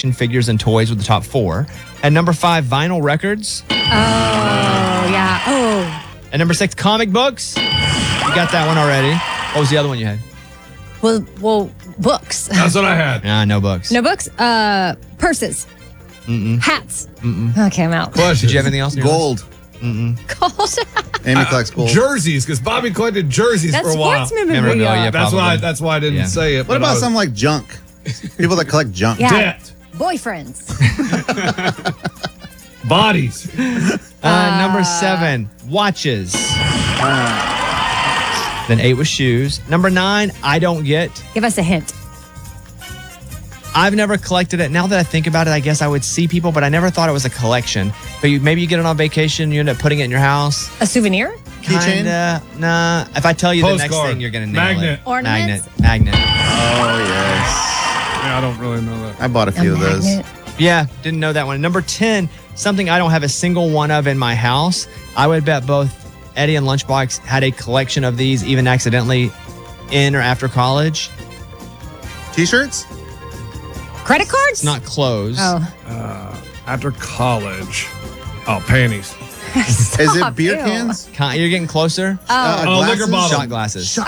action figures and toys with the top 4. At number 5, vinyl records. Oh, yeah. Oh. At number 6, comic books. You got that one already. What was the other one you had? Well, books. That's what I had. Nah, no books. No books. Purses. Hats. Okay, I'm out. Did you have anything else? Gold. Gold. Amy collects gold. Jerseys, because Bobby collected jerseys That's for a while. sports memorabilia. Memorabilia, That's why I didn't say it. What about something like junk? People that collect junk. Yeah. Debt, Boyfriends. bodies. Number 7, watches. Then 8 was shoes. Number 9, I don't get. Give us a hint. I've never collected it. Now that I think about it, I guess I would see people, but I never thought it was a collection. But maybe you get it on vacation, you end up putting it in your house. A souvenir? Keychain? Kinda. Nah. If I tell you the next Postcard. thing, you're going to nail Magnet. it. Ornaments? Magnet. Oh, yes. Yeah, I don't really know that. I bought a few of those. magnet. Yeah, didn't know that one. Number 10, something I don't have a single one of in my house. I would bet both Eddie and Lunchbox had a collection of these, even accidentally, in or after college. T-shirts? Credit cards? It's not clothes. Oh. After college. Oh, panties. Is it Stop, beer ew. cans? You're getting closer. liquor bottle. Shot glasses. Oh,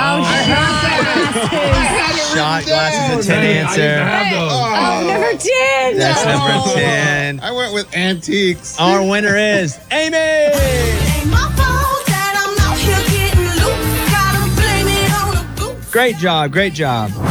Shot glasses, a 10 Hey, I used to answer. have those. Oh, number 10. That's number 10. I went with antiques. Our winner is Amy. Ain't my fault that I'm out here getting loose. Gotta blame it on the boots. Great job. Great job.